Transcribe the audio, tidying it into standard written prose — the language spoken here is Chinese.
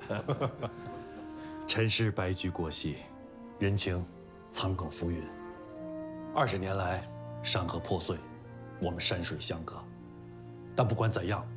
尘世白驹过隙，人情沧耿浮云。20年来，山河破碎，我们山水相隔。但不管怎样，